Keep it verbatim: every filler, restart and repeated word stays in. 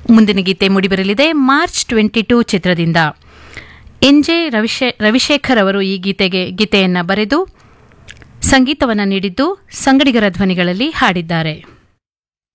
ಮುಂದಿನ ಗೀತೆ ಮೂಡಿಬರಲಿದೆ March twenty two ಚಿತ್ರದಿಂದ. ಎನ್ ಜೆ ರವಿಶೇ ರವಿಶೇಖರ್ ಅವರು ಈ ಗೀತೆಗೆ ಗೀತೆಯನ್ನು ಬರೆದು ಸಂಗೀತವನ್ನು ನೀಡಿದ್ದು ಸಂಗಡಿಗರ ಧ್ವನಿಗಳಲ್ಲಿ ಹಾಡಿದ್ದಾರೆ.